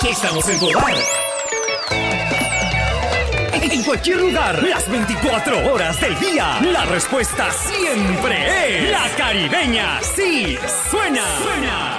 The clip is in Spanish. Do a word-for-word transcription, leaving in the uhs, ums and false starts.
Estamos en Bodar. En cualquier lugar, las veinticuatro horas del día, la respuesta siempre es la Caribeña. Sí, suena, suena.